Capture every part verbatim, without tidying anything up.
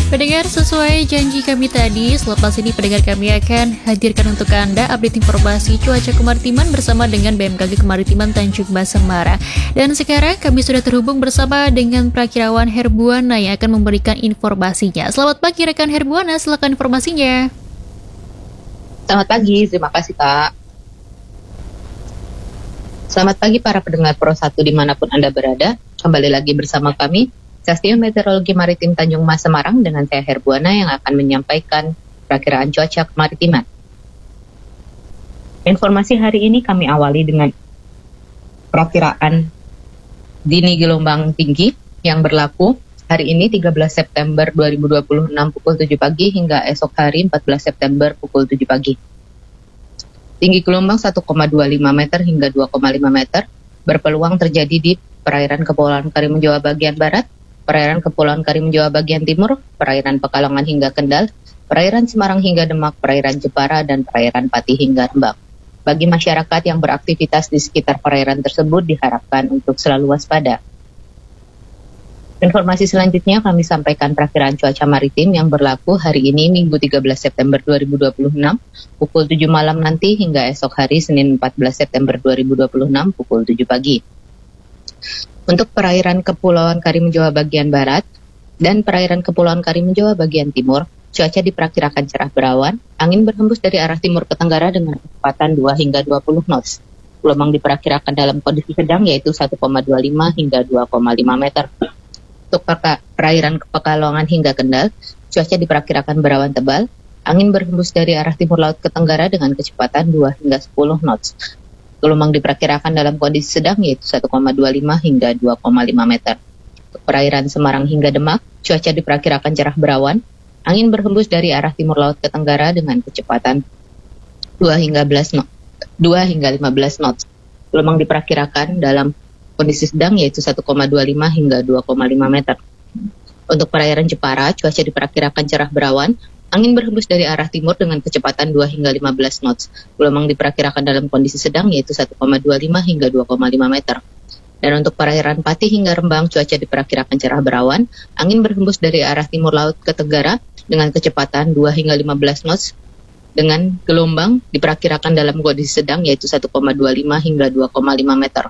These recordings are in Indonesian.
Pendengar, sesuai janji kami tadi, selepas ini pendengar kami akan hadirkan untuk Anda update informasi cuaca kemaritiman bersama dengan B M K G Kemaritiman Tanjung Mas Semarang. Dan sekarang kami sudah terhubung bersama dengan Prakirawan Herbuana yang akan memberikan informasinya. Selamat pagi rekan Herbuana, silakan informasinya. Selamat pagi, terima kasih Kak. Selamat pagi para pendengar Pro satu dimanapun Anda berada. Kembali lagi bersama kami, Stasiun Meteorologi Maritim Tanjung Mas Semarang dengan saya Herbuana yang akan menyampaikan perakiraan cuaca kemaritiman. Informasi hari ini kami awali dengan perakiraan dini gelombang tinggi yang berlaku hari ini tiga belas September dua ribu dua puluh enam pukul tujuh pagi hingga esok hari empat belas September pukul tujuh pagi. Tinggi gelombang satu koma dua lima meter hingga dua koma lima meter berpeluang terjadi di perairan Kepulauan Karimun Jawa bagian barat, perairan Kepulauan Karimun Jawa bagian timur, perairan Pekalongan hingga Kendal, perairan Semarang hingga Demak, perairan Jepara, dan perairan Pati hingga Rembang. Bagi masyarakat yang beraktivitas di sekitar perairan tersebut diharapkan untuk selalu waspada. Informasi selanjutnya kami sampaikan perakiraan cuaca maritim yang berlaku hari ini Minggu tiga belas September dua ribu dua puluh enam pukul tujuh malam nanti hingga esok hari Senin empat belas September dua ribu dua puluh enam pukul tujuh pagi. Untuk perairan Kepulauan Karimun Jawa bagian barat dan perairan Kepulauan Karimun Jawa bagian timur, cuaca diperkirakan cerah berawan, angin berhembus dari arah timur ke tenggara dengan kecepatan dua hingga dua puluh knots. Gelombang diperkirakan dalam kondisi sedang yaitu satu koma dua lima hingga dua koma lima meter. Untuk perairan Pekalongan hingga Kendal, cuaca diperkirakan berawan tebal, angin berhembus dari arah timur laut ke tenggara dengan kecepatan dua hingga sepuluh knots. Gelombang diperkirakan dalam kondisi sedang yaitu satu koma dua lima hingga dua koma lima meter. Untuk perairan Semarang hingga Demak, cuaca diperkirakan cerah berawan, angin berhembus dari arah timur laut ke tenggara dengan kecepatan dua hingga lima belas knots. Gelombang diperkirakan dalam kondisi sedang yaitu satu koma dua lima hingga dua koma lima meter. Untuk perairan Jepara, cuaca diperkirakan cerah berawan, angin berhembus dari arah timur dengan kecepatan dua hingga lima belas knots. Gelombang diperkirakan dalam kondisi sedang yaitu satu koma dua lima hingga dua koma lima meter. Dan untuk perairan Pati hingga Rembang, cuaca diperkirakan cerah berawan, angin berhembus dari arah timur laut ke tenggara dengan kecepatan dua hingga lima belas knots. Dengan gelombang diperkirakan dalam kondisi sedang yaitu satu koma dua lima hingga dua koma lima meter.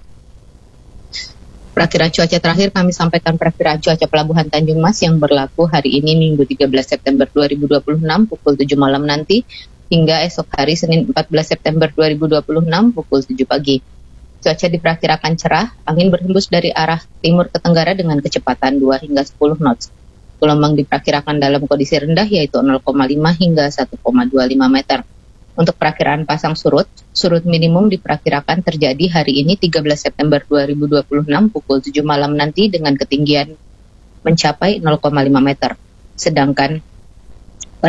Perakiraan cuaca terakhir kami sampaikan perakiraan cuaca Pelabuhan Tanjung Mas yang berlaku hari ini Minggu tiga belas September dua ribu dua puluh enam pukul tujuh malam nanti hingga esok hari Senin empat belas September dua ribu dua puluh enam pukul tujuh pagi. Cuaca diperkirakan cerah, angin berhembus dari arah timur ke tenggara dengan kecepatan dua hingga sepuluh knots. Gelombang diperkirakan dalam kondisi rendah yaitu nol koma lima hingga satu koma dua lima meter. Untuk perakiraan pasang surut, surut minimum diperkirakan terjadi hari ini tiga belas September dua ribu dua puluh enam pukul tujuh malam nanti dengan ketinggian mencapai nol koma lima meter. Sedangkan